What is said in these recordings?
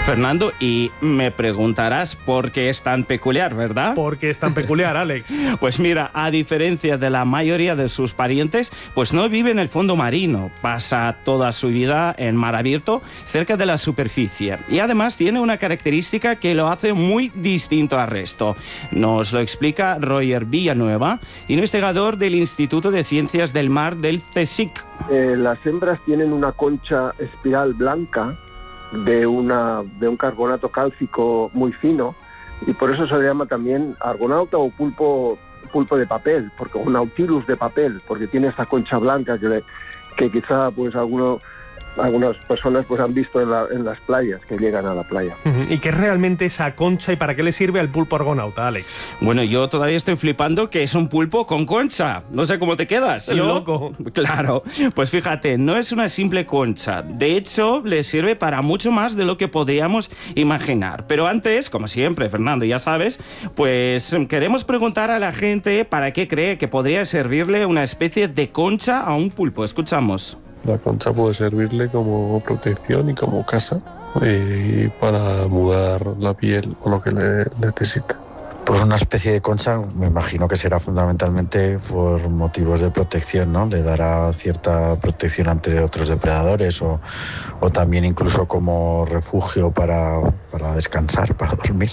Fernando, y me preguntarás por qué es tan peculiar, ¿verdad? ¿Por qué es tan peculiar, Alex? Pues mira, a diferencia de la mayoría de sus parientes, pues no vive en el fondo marino, pasa toda su vida en mar abierto, cerca de la superficie. Y además tiene una característica que lo hace muy distinto al resto. Nos lo explica Roger Villanueva, investigador del Instituto de Ciencias del Mar del CSIC. Las hembras tienen una concha espiral blanca de un carbonato cálcico muy fino, y por eso se le llama también argonauta o pulpo de papel, porque un nautilus de papel, porque tiene esta concha blanca que quizá pues algunas personas pues han visto en las playas, que llegan a la playa. ¿Y qué es realmente esa concha y para qué le sirve al pulpo argonauta, Alex? Bueno, yo todavía estoy flipando que es un pulpo con concha. No sé cómo te quedas. Loco. Claro, pues fíjate, no es una simple concha. De hecho, le sirve para mucho más de lo que podríamos imaginar. Pero antes, como siempre, Fernando, ya sabes, pues queremos preguntar a la gente para qué cree que podría servirle una especie de concha a un pulpo. Escuchamos. La concha puede servirle como protección y como casa, y para mudar la piel o lo que le necesite. Pues una especie de concha, me imagino que será fundamentalmente por motivos de protección, ¿no? Le dará cierta protección ante otros depredadores o también incluso como refugio para descansar, para dormir.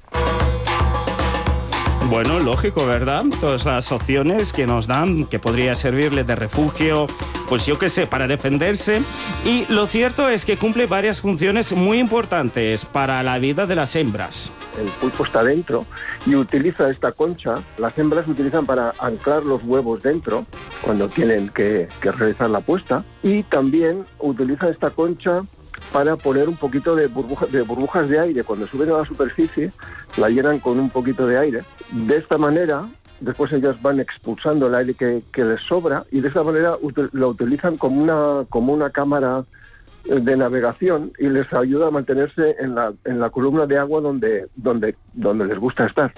Bueno, lógico, ¿verdad? Todas las opciones que nos dan, que podría servirle de refugio, pues yo qué sé, para defenderse. Y lo cierto es que cumple varias funciones muy importantes para la vida de las hembras. El pulpo está dentro y utiliza esta concha. Las hembras utilizan para anclar los huevos dentro cuando tienen que realizar la puesta, y también utiliza esta concha para poner un poquito de burbujas de aire. Cuando suben a la superficie, la llenan con un poquito de aire. De esta manera, después ellas van expulsando el aire que les sobra, y de esta manera lo utilizan como una cámara de navegación, y les ayuda a mantenerse en la columna de agua donde les gusta estar.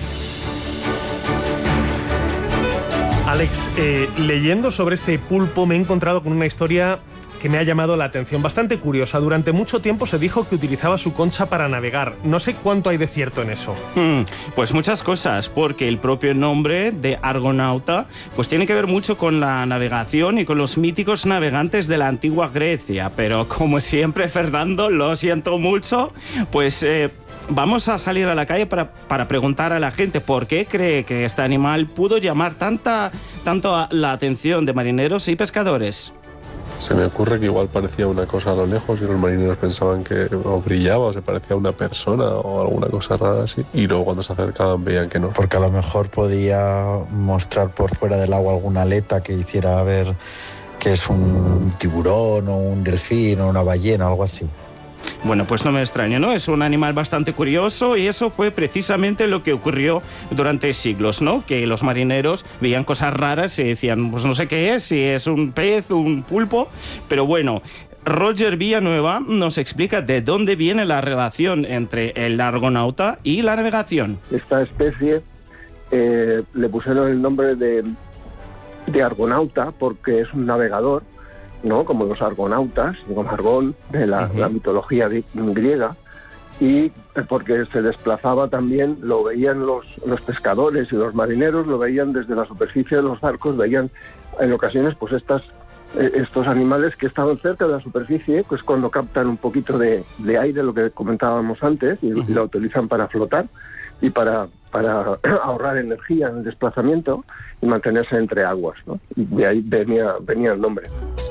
Alex, leyendo sobre este pulpo me he encontrado con una historia que me ha llamado la atención, bastante curiosa. Durante mucho tiempo se dijo que utilizaba su concha para navegar. No sé cuánto hay de cierto en eso. Pues muchas cosas, porque el propio nombre de argonauta pues tiene que ver mucho con la navegación y con los míticos navegantes de la antigua Grecia. Pero como siempre, Fernando, lo siento mucho, pues vamos a salir a la calle para preguntar a la gente por qué cree que este animal pudo llamar tanto la atención de marineros y pescadores. Se me ocurre que igual parecía una cosa a lo lejos y los marineros pensaban que o brillaba o se parecía a una persona o alguna cosa rara así, y luego cuando se acercaban veían que no. Porque a lo mejor podía mostrar por fuera del agua alguna aleta que hiciera ver que es un tiburón o un delfín o una ballena, algo así. Bueno, pues no me extraña, ¿no? Es un animal bastante curioso, y eso fue precisamente lo que ocurrió durante siglos, ¿no? Que los marineros veían cosas raras y decían, pues no sé qué es, si es un pez, un pulpo, pero bueno. Roger Villanueva nos explica de dónde viene la relación entre el argonauta y la navegación. Esta especie le pusieron el nombre de argonauta porque es un navegador, ¿no? Como los argonautas, como Argón, de la mitología griega, y porque se desplazaba también, lo veían los pescadores y los marineros, lo veían desde la superficie de los barcos, veían en ocasiones pues estos animales que estaban cerca de la superficie, pues cuando captan un poquito de aire, lo que comentábamos antes, y lo utilizan para flotar y para ahorrar energía en el desplazamiento y mantenerse entre aguas, ¿no? Y de ahí venía el nombre.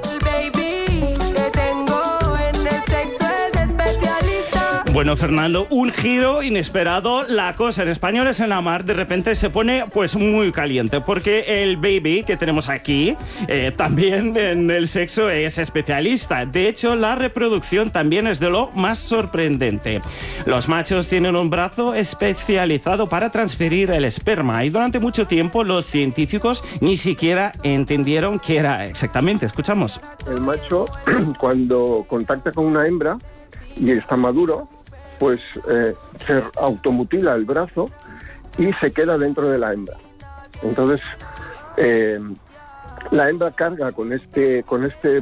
Bueno, Fernando, un giro inesperado. La cosa en españoles en la mar de repente se pone pues muy caliente, porque el baby que tenemos aquí también en el sexo es especialista. De hecho, la reproducción también es de lo más sorprendente. Los machos tienen un brazo especializado para transferir el esperma, y durante mucho tiempo los científicos ni siquiera entendieron qué era exactamente. Escuchamos. El macho, cuando contacta con una hembra y está maduro, pues se automutila el brazo y se queda dentro de la hembra. Entonces, la hembra carga con este